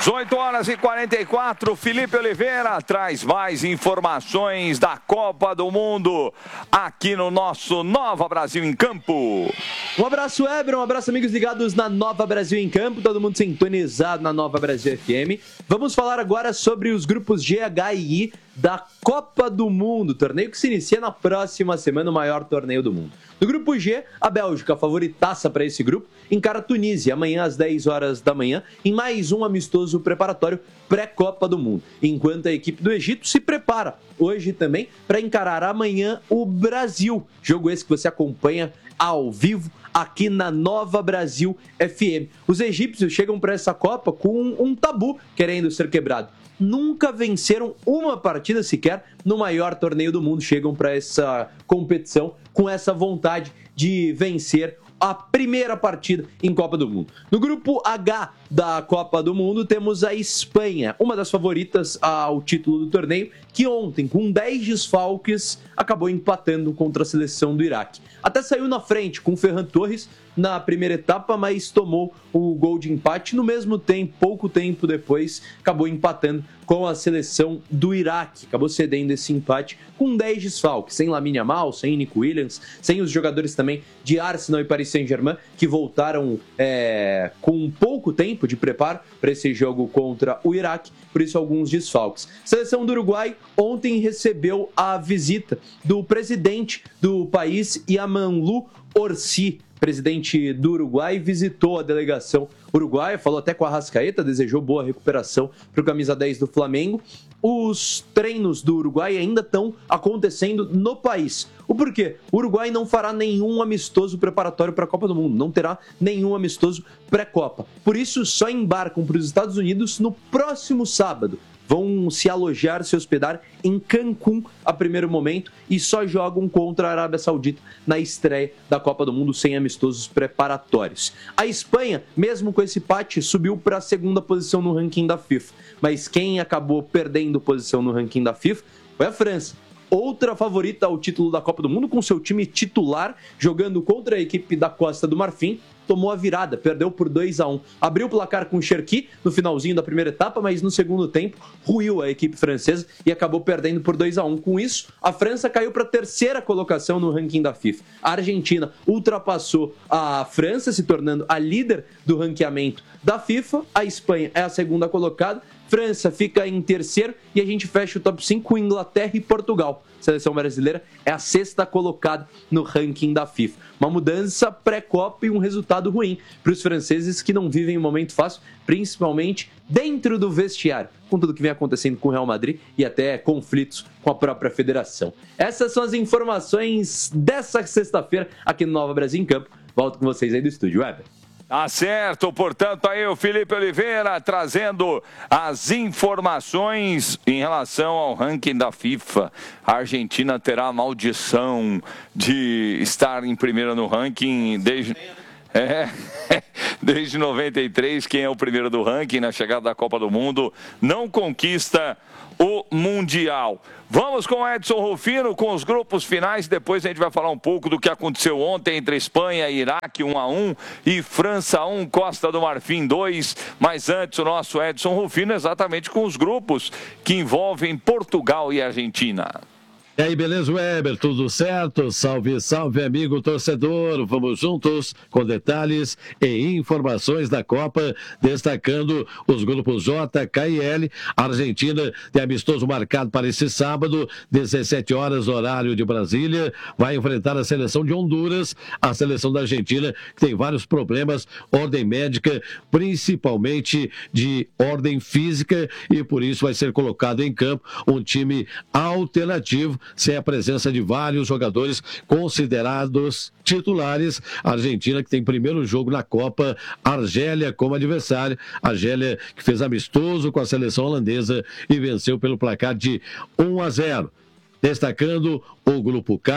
18h44, Felipe Oliveira traz mais informações da Copa do Mundo aqui no nosso Nova Brasil em Campo. Um abraço, Weber, um abraço, amigos ligados na Nova Brasil em Campo, todo mundo sintonizado na Nova Brasil FM. Vamos falar agora sobre os grupos G, H e I da Copa do Mundo, torneio que se inicia na próxima semana, o maior torneio do mundo. No grupo G, a Bélgica, favoritaça para esse grupo, encara a Tunísia amanhã às 10 horas da manhã em mais um amistoso preparatório pré-Copa do Mundo, enquanto a equipe do Egito se prepara hoje também para encarar amanhã o Brasil, jogo esse que você acompanha ao vivo aqui na Nova Brasil FM. Os egípcios chegam para essa Copa com um tabu querendo ser quebrado. Nunca venceram uma partida sequer no maior torneio do mundo. Chegam para essa competição com essa vontade de vencer a primeira partida em Copa do Mundo. No grupo H da Copa do Mundo temos a Espanha, uma das favoritas ao título do torneio, que ontem, com 10 desfalques, acabou empatando contra a seleção do Iraque. Até saiu na frente com o Ferran Torres na primeira etapa, mas tomou o gol de empate. No mesmo tempo, pouco tempo depois, acabou empatando com a seleção do Iraque. Acabou cedendo esse empate com 10 desfalques, sem Lamine Yamal, sem Nico Williams, sem os jogadores também de Arsenal e Paris Saint-Germain, que voltaram com pouco tempo de preparo para esse jogo contra o Iraque, por isso alguns desfalques. Seleção do Uruguai ontem recebeu a visita do presidente do país, Yamanlu Orsi. Presidente do Uruguai visitou a delegação uruguaia, falou até com a Arrascaeta, desejou boa recuperação para o camisa 10 do Flamengo. Os treinos do Uruguai ainda estão acontecendo no país. O porquê? O Uruguai não fará nenhum amistoso preparatório para a Copa do Mundo, não terá nenhum amistoso pré-Copa. Por isso, só embarcam para os Estados Unidos no próximo sábado. Vão se alojar, se hospedar em Cancún a primeiro momento e só jogam contra a Arábia Saudita na estreia da Copa do Mundo sem amistosos preparatórios. A Espanha, mesmo com esse empate, subiu para a segunda posição no ranking da FIFA. Mas quem acabou perdendo posição no ranking da FIFA foi a França. Outra favorita ao título da Copa do Mundo, com seu time titular, jogando contra a equipe da Costa do Marfim, tomou a virada, perdeu por 2-1. Abriu o placar com o Cherki no finalzinho da primeira etapa, mas no segundo tempo ruiu a equipe francesa e acabou perdendo por 2-1. Com isso, a França caiu para a terceira colocação no ranking da FIFA. A Argentina ultrapassou a França, se tornando a líder do ranqueamento da FIFA. A Espanha é a segunda colocada. França fica em terceiro e a gente fecha o top 5 com Inglaterra e Portugal. A seleção brasileira é a sexta colocada no ranking da FIFA. Uma mudança pré-Copa e um resultado ruim para os franceses que não vivem um momento fácil, principalmente dentro do vestiário, com tudo que vem acontecendo com o Real Madrid e até conflitos com a própria federação. Essas são as informações dessa sexta-feira aqui no Nova Brasil em Campo. Volto com vocês aí do estúdio, Weber. Tá certo, portanto, aí o Felipe Oliveira trazendo as informações em relação ao ranking da FIFA. A Argentina terá a maldição de estar em primeiro no ranking desde 93, quem é o primeiro do ranking na chegada da Copa do Mundo não conquista o Mundial. Vamos com o Edson Rufino, com os grupos finais, depois a gente vai falar um pouco do que aconteceu ontem entre Espanha e Iraque 1-1 e França 1, Costa do Marfim 2, mas antes o nosso Edson Rufino exatamente com os grupos que envolvem Portugal e Argentina. E aí, beleza, Weber? Tudo certo? Salve, salve, amigo torcedor. Vamos juntos com detalhes e informações da Copa, destacando os grupos J, K e L. A Argentina tem amistoso marcado para esse sábado, 17 horas, horário de Brasília. Vai enfrentar a seleção de Honduras, a seleção da Argentina, que tem vários problemas, ordem médica, principalmente de ordem física, e por isso vai ser colocado em campo um time alternativo, sem a presença de vários jogadores considerados titulares. A Argentina, que tem primeiro jogo na Copa, Argélia como adversário. Argélia, que fez amistoso com a seleção holandesa e venceu pelo placar de 1-0. Destacando o grupo K,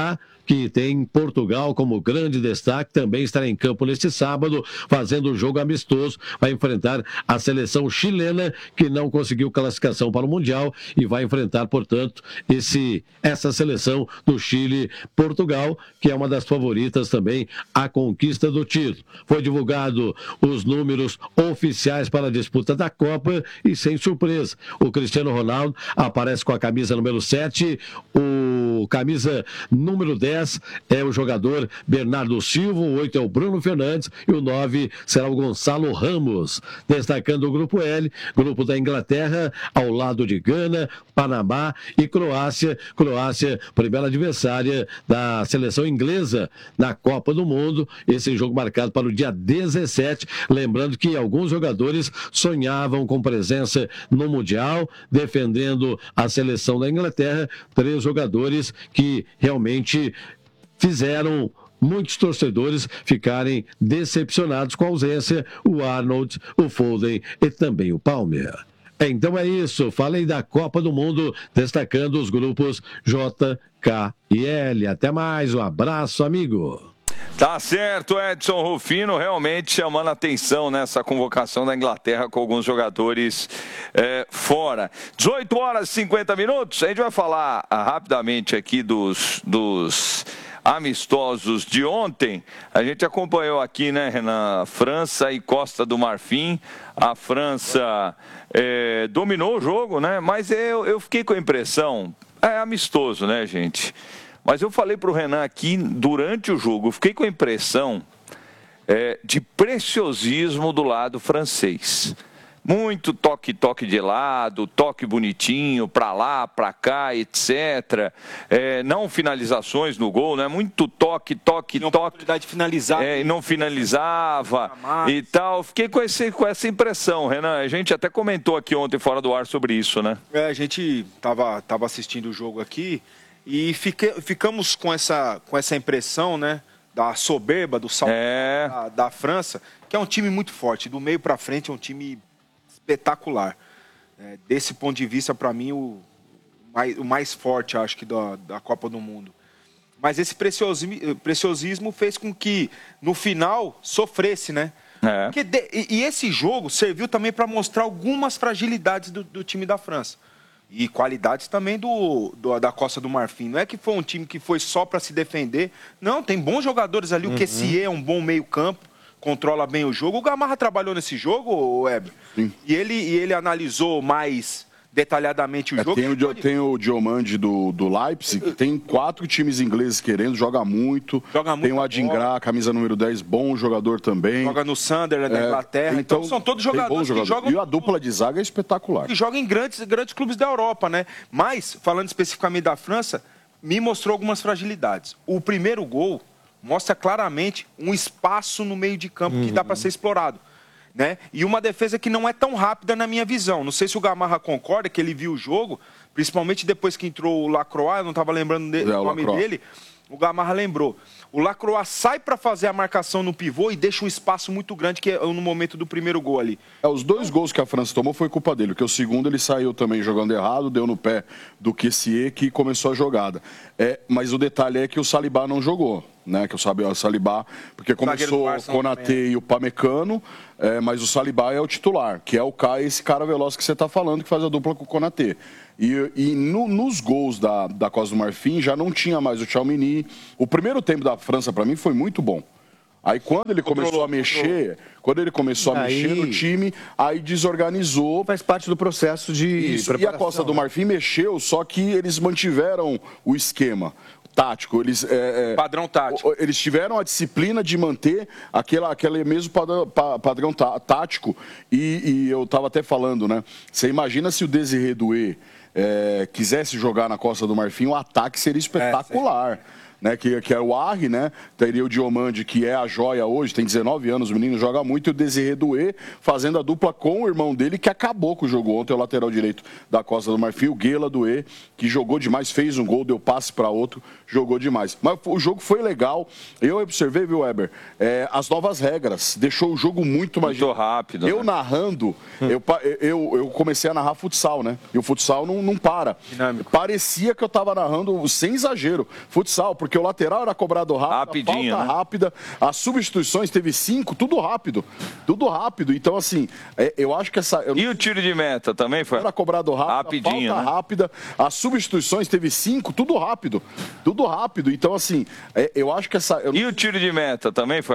que tem Portugal como grande destaque, também estará em campo neste sábado, fazendo um jogo amistoso, vai enfrentar a seleção chilena, que não conseguiu classificação para o Mundial, e vai enfrentar, portanto, essa seleção do Chile-Portugal, que é uma das favoritas também à conquista do título. Foi divulgado os números oficiais para a disputa da Copa e, sem surpresa, o Cristiano Ronaldo aparece com a camisa número 7, o camisa número 10 é o jogador Bernardo Silva, o 8 é o Bruno Fernandes e o 9 será o Gonçalo Ramos. Destacando o grupo L, grupo da Inglaterra, ao lado de Gana, Panamá e Croácia. Croácia, primeira adversária da seleção inglesa na Copa do Mundo. Esse jogo marcado para o dia 17. Lembrando que alguns jogadores sonhavam com presença no Mundial, defendendo a seleção da Inglaterra. 3 jogadores que realmente fizeram muitos torcedores ficarem decepcionados com a ausência, o Arnold, o Foden e também o Palmer. Então é isso, falei da Copa do Mundo, destacando os grupos J, K e L. Até mais, um abraço, amigo. Tá certo, Edson Rufino, realmente chamando a atenção nessa convocação da Inglaterra com alguns jogadores fora. 18 horas e 50 minutos, a gente vai falar rapidamente aqui dos amistosos de ontem. A gente acompanhou aqui, né, Renan, França e Costa do Marfim. A França dominou o jogo, né, mas eu fiquei com a impressão, amistoso, né, gente? Mas eu falei para o Renan aqui durante o jogo, eu fiquei com a impressão de preciosismo do lado francês. Muito toque de lado, toque bonitinho, para lá, para cá, etc. Não finalizações no gol, né? Muito toque. Não oportunidade de finalizar. Não finalizava e tal. Fiquei com essa impressão, Renan. A gente até comentou aqui ontem fora do ar sobre isso, né? A gente tava assistindo o jogo aqui e ficamos com essa impressão, né? Da soberba, do salto da França, que é um time muito forte. Do meio para frente é um time espetacular. Desse ponto de vista, para mim, o mais forte, acho que, da Copa do Mundo. Mas esse preciosismo fez com que, no final, sofresse, né? E esse jogo serviu também para mostrar algumas fragilidades do time da França. E qualidades também da Costa do Marfim. Não é que foi um time que foi só para se defender. Não, tem bons jogadores ali. O Kessié é um bom meio-campo, controla bem o jogo. O Gamarra trabalhou nesse jogo, Weber? Sim. E ele analisou mais detalhadamente o jogo. Tem o Diomande do Leipzig, tem 4 times ingleses querendo, joga muito. Tem o Adingra, camisa número 10, bom jogador também. Joga no Sunderland, da Inglaterra. Então são todos jogadores que jogam... E a dupla de zaga é espetacular. E jogam em grandes clubes da Europa, né? Mas, falando especificamente da França, me mostrou algumas fragilidades. O primeiro gol mostra claramente um espaço no meio de campo que dá para ser explorado, né? E uma defesa que não é tão rápida na minha visão. Não sei se o Gamarra concorda, que ele viu o jogo, principalmente depois que entrou o Lacroix, eu não estava lembrando o nome dele, o Gamarra lembrou. O Lacroix sai para fazer a marcação no pivô e deixa um espaço muito grande, que é no momento do primeiro gol ali. Os 2 gols que a França tomou foi culpa dele, porque o segundo ele saiu também jogando errado, deu no pé do Kessié, que começou a jogada. Mas o detalhe é que o Saliba não jogou, né? Que o Saliba, porque começou o Konaté e o Pamecano, mas o Saliba é o titular, que é esse cara veloz que você está falando, que faz a dupla com o Konaté. E nos gols da Costa do Marfim já não tinha mais o Tchouaméni. O primeiro tempo da França, para mim, foi muito bom. Aí quando ele começou a mexer no time, aí desorganizou. Faz parte do processo de preparação. E a Costa do Marfim mexeu, só que eles mantiveram o esquema tático. Padrão tático. Eles tiveram a disciplina de manter aquele mesmo padrão tático. E eu estava até falando, né? Você imagina se o Désiré Doué quisesse jogar na Costa do Marfim, o ataque seria espetacular. Né, que é o Arri, né? Teria o Diomande, que é a joia hoje, tem 19 anos, o menino joga muito, e o Désiré Doué fazendo a dupla com o irmão dele, que acabou com o jogo ontem, o lateral direito da Costa do Marfim, o Guela Doué, que jogou demais, fez um gol, deu passe para outro, jogou demais. Mas o jogo foi legal. Eu observei, viu, Weber, as novas regras, deixou o jogo muito mais rápido. Eu narrando, eu comecei a narrar futsal, né? E o futsal não para. Dinâmico. Parecia que eu estava narrando, sem exagero, futsal, porque porque o lateral era cobrado rápido, Rapidinho, a falta né? rápida, as substituições teve 5, tudo rápido. Tudo rápido. Então, assim, eu acho que essa... E o tiro de meta também foi? Era cobrado rápido, Rapidinho, a falta né? rápida, as substituições teve 5, tudo rápido. Tudo rápido. Então, assim, eu acho que essa... E o tiro de meta também foi?